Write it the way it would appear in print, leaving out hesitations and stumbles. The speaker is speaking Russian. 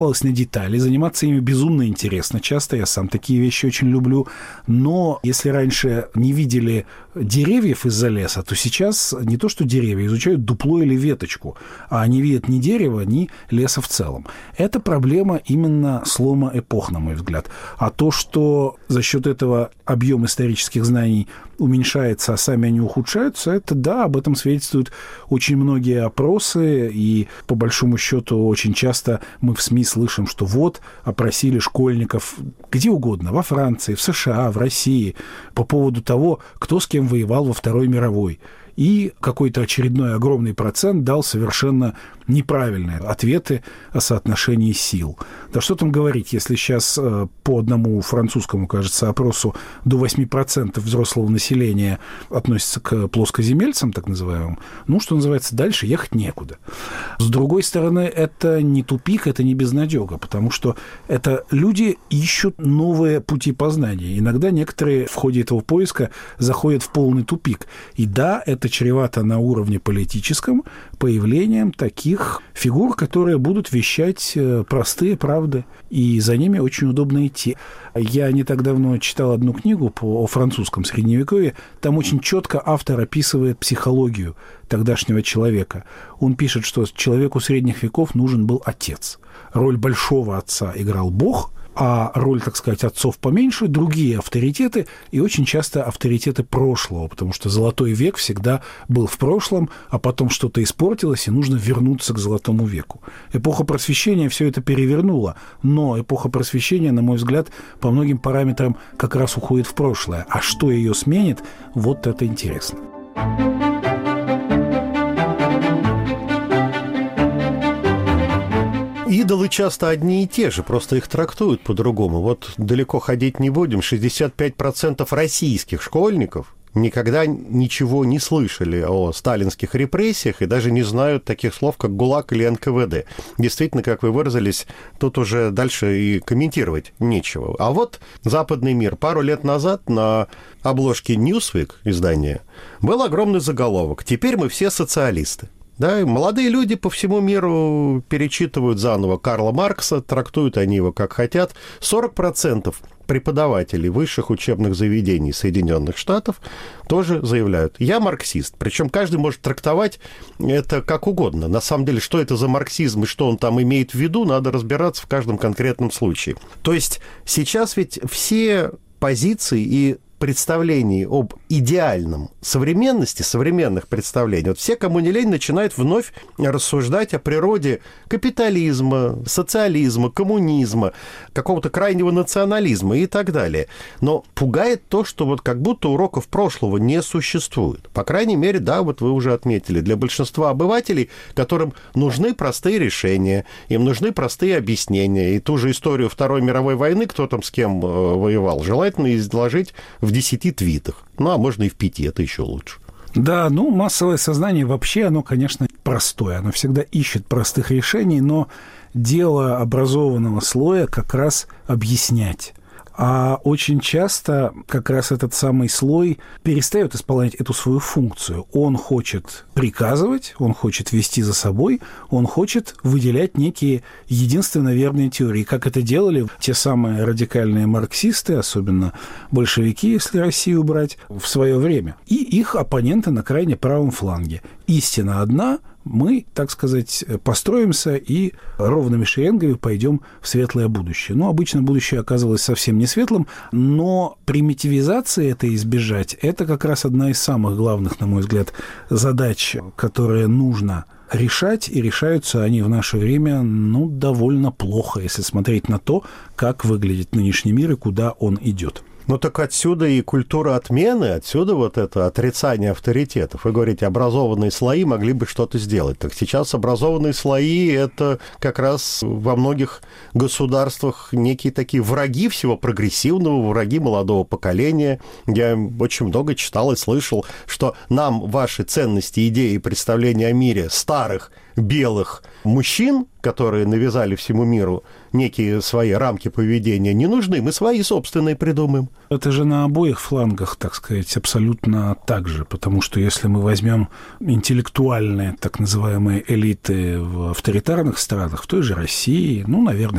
на детали, заниматься ими безумно интересно. Часто я сам такие вещи очень люблю. Но если раньше не видели деревьев из-за леса, то сейчас не то что деревья, изучают дупло или веточку, а они видят ни дерева, ни леса в целом. Это проблема именно слома эпох, на мой взгляд. А то, что за счет этого объем исторических знаний уменьшается, а сами они ухудшаются, это да, об этом свидетельствуют очень многие опросы, и по большому счету очень часто мы в СМИ слышим, что вот опросили школьников где угодно, во Франции, в США, в России, по поводу того, кто с кем воевал во Второй мировой. И какой-то очередной огромный процент дал совершенно неправильные ответы о соотношении сил. Да что там говорить, если сейчас по одному французскому, кажется, опросу до 8% взрослого населения относится к плоскоземельцам, так называемым, ну, что называется, дальше ехать некуда. С другой стороны, это не тупик, это не безнадега, потому что это люди ищут новые пути познания. Иногда некоторые в ходе этого поиска заходят в полный тупик. И да, это чревато на уровне политическом появлением таких фигур, которые будут вещать простые правды, и за ними очень удобно идти. Я не так давно читал одну книгу о французском средневековье. Там очень четко автор описывает психологию тогдашнего человека. Он пишет, что человеку средних веков нужен был отец. Роль большого отца играл Бог, а роль, так сказать, отцов поменьше, другие авторитеты, и очень часто авторитеты прошлого, потому что золотой век всегда был в прошлом, а потом что-то испортилось, и нужно вернуться к золотому веку. Эпоха Просвещения все это перевернула, но эпоха Просвещения, на мой взгляд, по многим параметрам как раз уходит в прошлое. А что ее сменит, вот это интересно. Идолы часто одни и те же, просто их трактуют по-другому. Вот далеко ходить не будем. 65% российских школьников никогда ничего не слышали о сталинских репрессиях и даже не знают таких слов, как ГУЛАГ или НКВД. Действительно, как вы выразились, тут уже дальше и комментировать нечего. А вот западный мир. Пару лет назад на обложке Newsweek издания был огромный заголовок «Теперь мы все социалисты». Да, и молодые люди по всему миру перечитывают заново Карла Маркса, трактуют они его как хотят. 40% преподавателей высших учебных заведений Соединенных Штатов тоже заявляют: я марксист. Причем каждый может трактовать это как угодно. На самом деле, что это за марксизм и что он там имеет в виду, надо разбираться в каждом конкретном случае. То есть сейчас ведь все позиции и представлений об идеальном современности, современных представлений, вот все, кому не лень, начинают вновь рассуждать о природе капитализма, социализма, коммунизма, какого-то крайнего национализма и так далее. Но пугает то, что вот как будто уроков прошлого не существует. По крайней мере, да, вот вы уже отметили, для большинства обывателей, которым нужны простые решения, им нужны простые объяснения. И ту же историю Второй мировой войны, кто там с кем воевал, желательно изложить в 10 твитах. Ну, а можно и в 5, это еще лучше. Да, массовое сознание вообще, оно, конечно, простое. Оно всегда ищет простых решений, но дело образованного слоя как раз объяснять. А очень часто как раз этот самый слой перестает исполнять эту свою функцию. Он хочет приказывать, он хочет вести за собой, он хочет выделять некие единственно верные теории. Как это делали те самые радикальные марксисты, особенно большевики, если Россию брать, в свое время. И их оппоненты на крайне правом фланге. Истина одна – мы, так сказать, построимся и ровными шеренгами пойдем в светлое будущее. Обычно будущее оказывалось совсем не светлым, но примитивизации это избежать – это как раз одна из самых главных, на мой взгляд, задач, которые нужно решать, и решаются они в наше время, довольно плохо, если смотреть на то, как выглядит нынешний мир и куда он идет. Так отсюда и культура отмены, отсюда вот это отрицание авторитетов. Вы говорите, образованные слои могли бы что-то сделать. Так сейчас образованные слои – это как раз во многих государствах некие такие враги всего прогрессивного, враги молодого поколения. Я очень много читал и слышал, что нам ваши ценности, идеи и представления о мире старых белых мужчин, которые навязали всему миру некие свои рамки поведения, не нужны. Мы свои собственные придумаем. Это же на обоих флангах, так сказать, абсолютно так же, потому что если мы возьмем интеллектуальные, так называемые, элиты в авторитарных странах, в той же России, наверное,